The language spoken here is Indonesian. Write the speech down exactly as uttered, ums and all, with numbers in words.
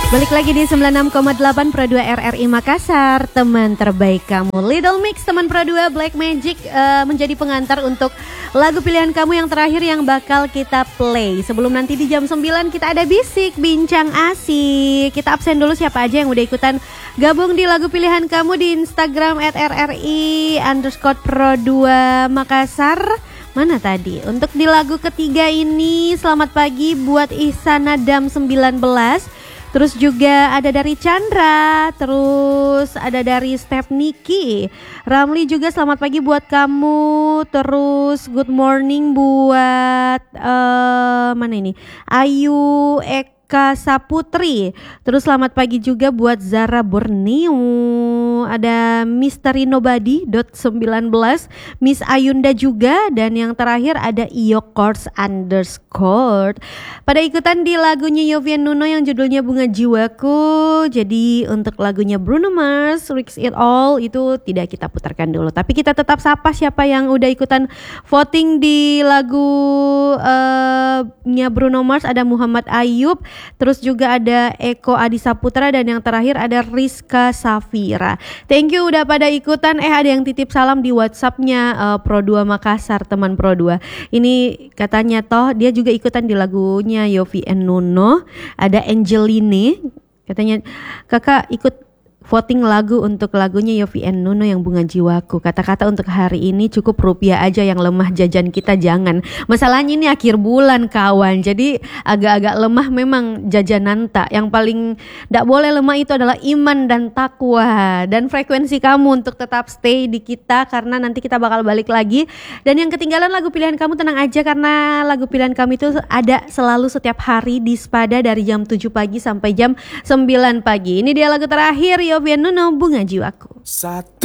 Balik lagi di sembilan puluh enam koma delapan Pro dua R R I Makassar, teman terbaik kamu. Little Mix teman Pro dua Black Magic uh, menjadi pengantar untuk lagu pilihan kamu yang terakhir yang bakal kita play. Sebelum nanti di jam sembilan kita ada bisik bincang asik. Kita absen dulu siapa aja yang udah ikutan gabung di lagu pilihan kamu di Instagram at R R I underscore Pro dua Makassar. Mana tadi? Untuk di lagu ketiga ini, selamat pagi buat Ihsan Adam sembilan belas. Terus juga ada dari Chandra, terus ada dari Step Niki. Ramli juga selamat pagi buat kamu. Terus good morning buat uh, mana ini? Ayu Eka Saputri. Terus selamat pagi juga buat Zara Borneo. Ada Misteri Nobody dot sembilan belas, Miss Ayunda juga, dan yang terakhir ada Iyokors underscore. Pada ikutan di lagunya Yovian Nuno yang judulnya Bunga Jiwaku. Jadi untuk lagunya Bruno Mars, Risk It All itu tidak kita putarkan dulu. Tapi kita tetap sapa siapa yang udah ikutan voting di lagu uh, nya Bruno Mars. Ada Muhammad Ayub, terus juga ada Eko Adi Saputra, dan yang terakhir ada Rizka Safira. Thank you udah pada ikutan. Eh ada yang titip salam di WhatsAppnya uh, Pro dua Makassar, teman Pro dua. Ini katanya toh dia juga ikutan di lagunya Yofi and Nuno. Ada Angeline, katanya kakak ikut voting lagu untuk lagunya Yofi and Nuno yang Bunga Jiwaku. Kata-kata untuk hari ini cukup rupiah aja, yang lemah jajan kita jangan. Masalahnya ini akhir bulan kawan, jadi agak-agak lemah memang jajanan tak. Yang paling gak boleh lemah itu adalah iman dan takwa. Dan frekuensi kamu untuk tetap stay di kita, karena nanti kita bakal balik lagi. Dan yang ketinggalan lagu pilihan kamu tenang aja, karena lagu pilihan kami itu ada selalu setiap hari di Spada dari jam tujuh pagi sampai jam sembilan pagi. Ini dia lagu terakhir Yovian Nuno, Bunga Jiwaku. Satu